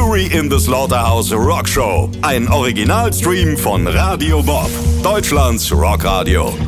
Fury in the Slaughterhouse Rock Show. Ein Originalstream von Radio Bob, Deutschlands Rockradio.